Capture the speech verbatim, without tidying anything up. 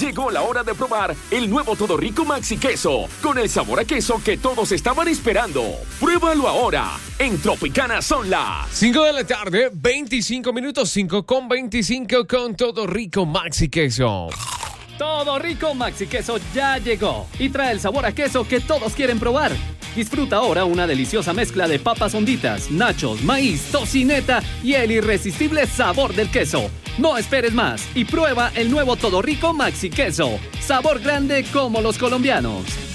Llegó la hora de probar el nuevo Todo Rico Maxi Queso, con el sabor a queso que todos estaban esperando. Pruébalo ahora. En Tropicana son las cinco de la tarde, veinticinco minutos, cinco con veinticinco con Todo Rico Maxi Queso. Todo Rico Maxi Queso ya llegó y trae el sabor a queso que todos quieren probar. Disfruta ahora una deliciosa mezcla de papas honditas, nachos, maíz, tocineta y el irresistible sabor del queso. No esperes más y prueba el nuevo Todo Rico Maxi Queso. Sabor grande como los colombianos.